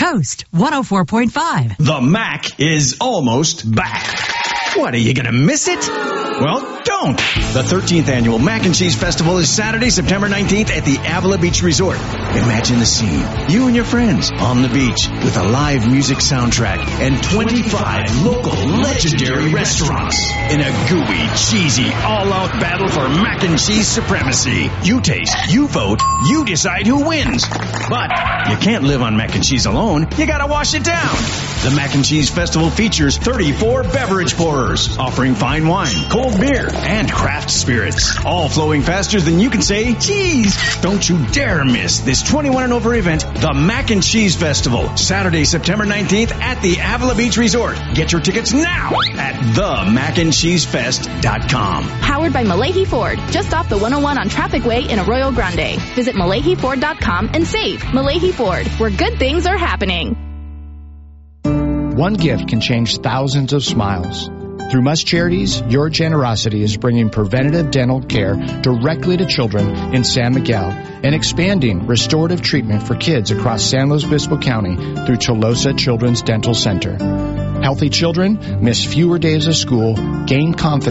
Coast 104.5. The Mac is almost back. What, are you going to miss it? Well, don't. The 13th Annual Mac and Cheese Festival is Saturday, September 19th at the Avila Beach Resort. Imagine the scene. You and your friends on the beach with a live music soundtrack and 25 local legendary restaurants in a gooey, cheesy, all-out battle for mac and cheese supremacy. You taste, you vote, you decide who wins. But you can't live on mac and cheese alone. You gotta wash it down. The Mac and Cheese Festival features 34 beverage pourers, offering fine wine, cold beer, and craft spirits, all flowing faster than you can say cheese. Don't you dare miss this 21 and over event, the Mac and Cheese Festival, Saturday, September 19th at the Avila Beach Resort. Get your tickets now at themacandcheesefest.com. Powered by Malahi Ford, just off the 101 on Traffic Way in Arroyo Grande. Visit MalahiFord.com and save. Malahi Ford, where good things are happening. One gift can change thousands of smiles. Through Must Charities, your generosity is bringing preventative dental care directly to children in San Miguel and expanding restorative treatment for kids across San Luis Obispo County through Tolosa Children's Dental Center. Healthy children miss fewer days of school, gain confidence,